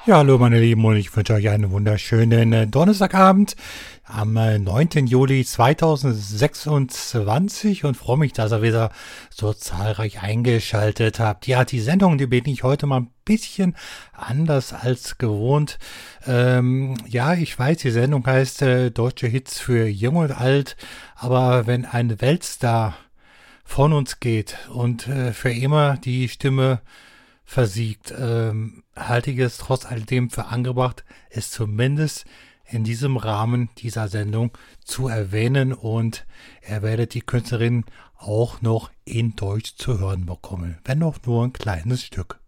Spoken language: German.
Ja, hallo meine Lieben und ich wünsche euch einen wunderschönen Donnerstagabend am 9. Juli 2026 und freue mich, dass ihr wieder so zahlreich eingeschaltet habt. Ja, die Sendung, die bin ich heute mal ein bisschen anders als gewohnt. Ja, ich weiß, die Sendung heißt Deutsche Hits für Jung und Alt, aber wenn ein Weltstar von uns geht und für immer die Stimme versiegt, halte ich es trotz alledem für angebracht, es zumindest in diesem Rahmen dieser Sendung zu erwähnen und ihr werdet die Künstlerin auch noch in Deutsch zu hören bekommen, wenn auch nur ein kleines Stück.